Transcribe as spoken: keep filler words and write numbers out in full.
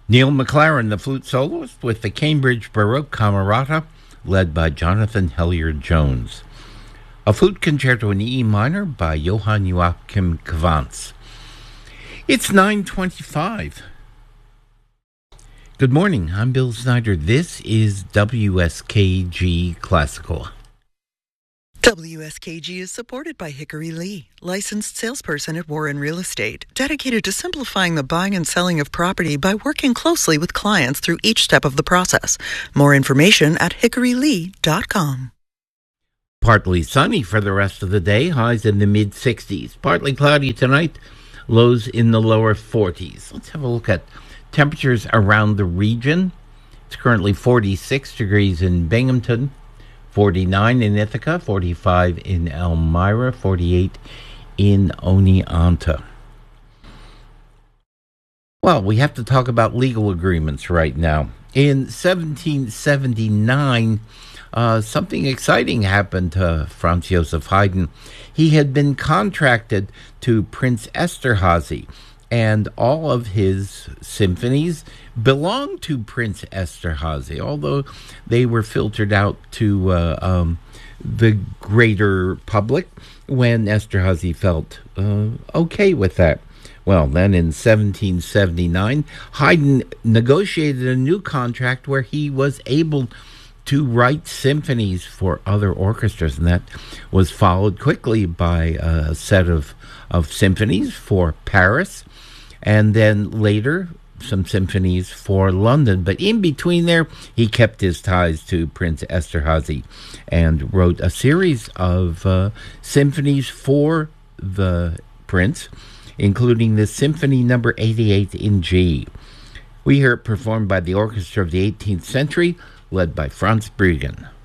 Neil McLaren, the flute soloist, with the Cambridge Baroque Camerata, led by Jonathan Hilliard-Jones. A flute concerto in E minor by Johann Joachim Kvantz. It's nine twenty-five. Good morning, I'm Bill Snyder. This is W S K G Classical. W S K G is supported by Hickory Lee, licensed salesperson at Warren Real Estate, dedicated to simplifying the buying and selling of property by working closely with clients through each step of the process. More information at hickory lee dot com. Partly sunny for the rest of the day, highs in the mid sixties. Partly cloudy tonight, lows in the lower forties. Let's have a look at temperatures around the region. It's currently forty-six degrees in Binghamton, forty-nine in Ithaca, forty-five in Elmira, forty-eight in Oneonta. Well, we have to talk about legal agreements right now. In seventeen seventy-nine, uh, something exciting happened to Franz Joseph Haydn. He had been contracted to Prince Esterhazy, and all of his symphonies belonged to Prince Esterhazy, although they were filtered out to uh, um, the greater public when Esterhazy felt uh, okay with that. Well, then in seventeen seventy-nine, Haydn negotiated a new contract where he was able to write symphonies for other orchestras, and that was followed quickly by a set of, of symphonies for Paris, and then later some symphonies for London. But in between there, he kept his ties to Prince Esterhazy and wrote a series of uh, symphonies for the Prince, including the Symphony Number eighty-eight in G. We hear it performed by the Orchestra of the eighteenth Century, led by Franz Brüggen.